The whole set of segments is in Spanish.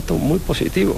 impacto muy positivo,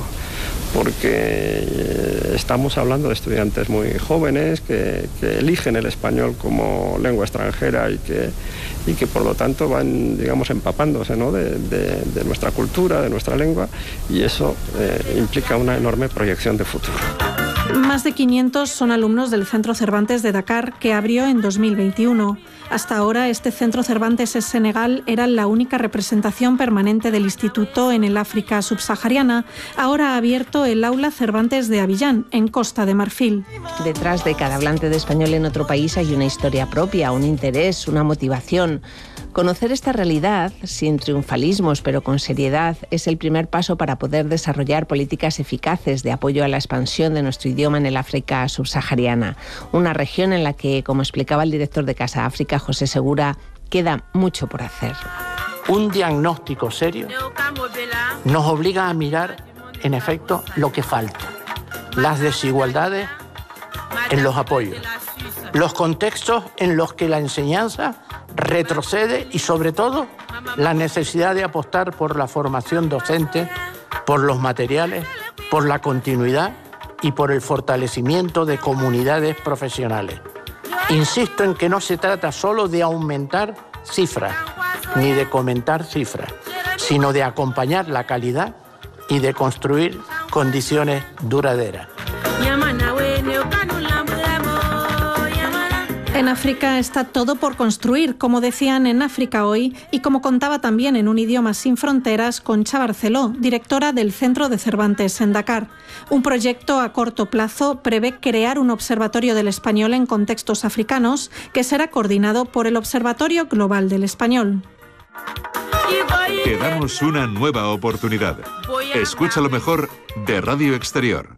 porque estamos hablando de estudiantes muy jóvenes que eligen el español como lengua extranjera y que por lo tanto van, digamos, empapándose, ¿no?, de nuestra cultura, de nuestra lengua, y eso implica una enorme proyección de futuro. Más de 500 son alumnos del Centro Cervantes de Dakar, que abrió en 2021. Hasta ahora, este Centro Cervantes en Senegal era la única representación permanente del instituto en el África subsahariana. Ahora ha abierto el Aula Cervantes de Abiyán, en Costa de Marfil. Detrás de cada hablante de español en otro país hay una historia propia, un interés, una motivación. Conocer esta realidad, sin triunfalismos, pero con seriedad, es el primer paso para poder desarrollar políticas eficaces de apoyo a la expansión de nuestro idioma en el África subsahariana. Una región en la que, como explicaba el director de Casa África, José Segura, queda mucho por hacer. Un diagnóstico serio nos obliga a mirar, en efecto, lo que falta. Las desigualdades en los apoyos, los contextos en los que la enseñanza retrocede y, sobre todo, la necesidad de apostar por la formación docente, por los materiales, por la continuidad y por el fortalecimiento de comunidades profesionales. Insisto en que no se trata solo de aumentar cifras, ni de comentar cifras, sino de acompañar la calidad y de construir condiciones duraderas. En África está todo por construir, como decían en África Hoy y como contaba también en Un idioma sin fronteras Concha Barceló, directora del Centro de Cervantes en Dakar. Un proyecto a corto plazo prevé crear un observatorio del español en contextos africanos que será coordinado por el Observatorio Global del Español. Te damos una nueva oportunidad. Escucha lo mejor de Radio Exterior.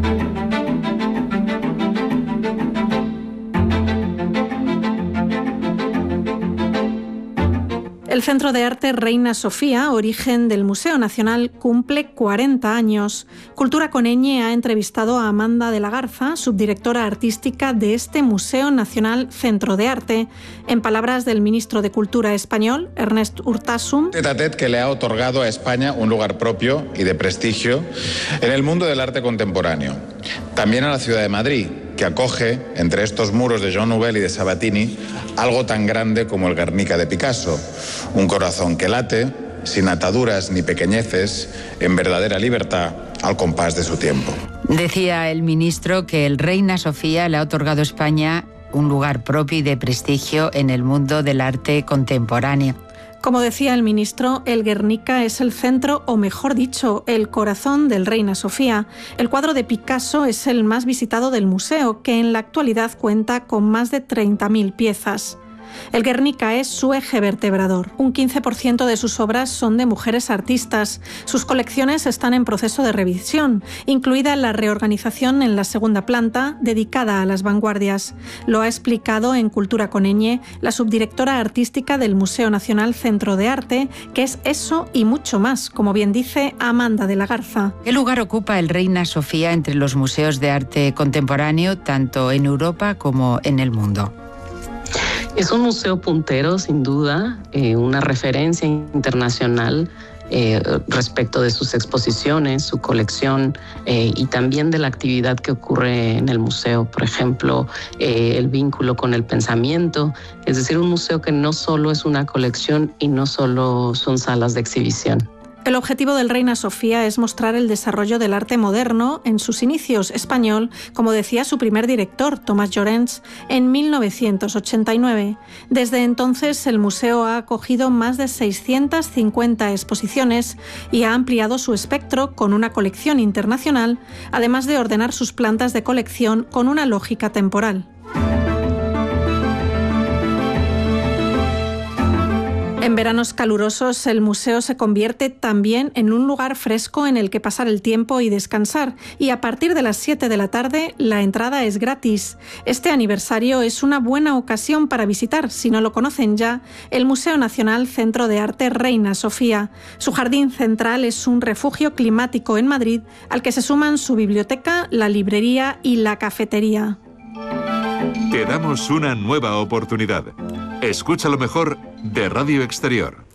El Centro de Arte Reina Sofía, origen del Museo Nacional, cumple 40 años. Cultura Coneñe ha entrevistado a Amanda de la Garza, subdirectora artística de este Museo Nacional Centro de Arte. En palabras del ministro de Cultura español, Ernest Urtasun, tête-à-tête que le ha otorgado a España un lugar propio y de prestigio en el mundo del arte contemporáneo. También a la ciudad de Madrid, que acoge, entre estos muros de Jean Nouvel y de Sabatini, algo tan grande como el Guernica de Picasso, un corazón que late, sin ataduras ni pequeñeces, en verdadera libertad, al compás de su tiempo. Decía el ministro que el Reina Sofía le ha otorgado a España un lugar propio y de prestigio en el mundo del arte contemporáneo. Como decía el ministro, el Guernica es el centro, o mejor dicho, el corazón del Reina Sofía. El cuadro de Picasso es el más visitado del museo, que en la actualidad cuenta con más de 30.000 piezas. El Guernica es su eje vertebrador. Un 15% de sus obras son de mujeres artistas. Sus colecciones están en proceso de revisión, incluida la reorganización en la segunda planta, dedicada a las vanguardias. Lo ha explicado en Cultura Coneñe la subdirectora artística del Museo Nacional Centro de Arte, que es eso y mucho más, como bien dice Amanda de la Garza. ¿Qué lugar ocupa el Reina Sofía entre los museos de arte contemporáneo, tanto en Europa como en el mundo? Es un museo puntero, sin duda, una referencia internacional respecto de sus exposiciones, su colección y también de la actividad que ocurre en el museo. Por ejemplo, el vínculo con el pensamiento, es decir, un museo que no solo es una colección y no solo son salas de exhibición. El objetivo del Reina Sofía es mostrar el desarrollo del arte moderno en sus inicios español, como decía su primer director, Tomás Llorens, en 1989. Desde entonces, el museo ha acogido más de 650 exposiciones y ha ampliado su espectro con una colección internacional, además de ordenar sus plantas de colección con una lógica temporal. En veranos calurosos, el museo se convierte también en un lugar fresco en el que pasar el tiempo y descansar, y a partir de las 7 de la tarde la entrada es gratis. Este aniversario es una buena ocasión para visitar, si no lo conocen ya, el Museo Nacional Centro de Arte Reina Sofía. Su jardín central es un refugio climático en Madrid, al que se suman su biblioteca, la librería y la cafetería. Te damos una nueva oportunidad. Escucha lo mejor de Radio Exterior.